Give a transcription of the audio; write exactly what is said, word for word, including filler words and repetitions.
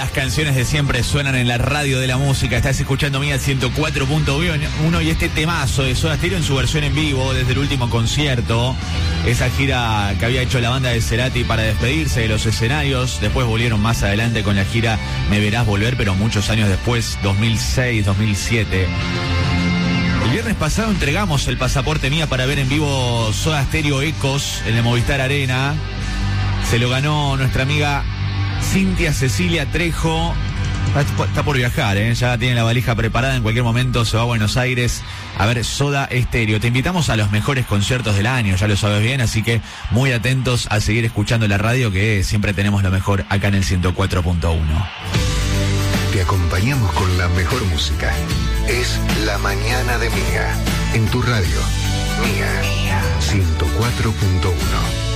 Las canciones de siempre suenan en la radio de la música. Estás escuchando Mía ciento cuatro punto uno y este temazo de Soda Stereo en su versión en vivo desde el último concierto. Esa gira que había hecho la banda de Cerati para despedirse de los escenarios. Después volvieron más adelante con la gira Me Verás Volver, pero muchos años después, dos mil seis, dos mil siete. El viernes pasado entregamos el pasaporte Mía para ver en vivo Soda Stereo Ecos en el Movistar Arena. Se lo ganó nuestra amiga Cintia Cecilia Trejo. Está, está por viajar, ¿eh? Ya tiene la valija preparada. En cualquier momento se va a Buenos Aires a ver Soda Stereo. Te invitamos a los mejores conciertos del año, ya lo sabes bien, así que muy atentos a seguir escuchando la radio, que siempre tenemos lo mejor acá en el ciento cuatro punto uno. Te acompañamos con la mejor música. Es La Mañana de Mía, en tu radio. Mía ciento cuatro punto uno.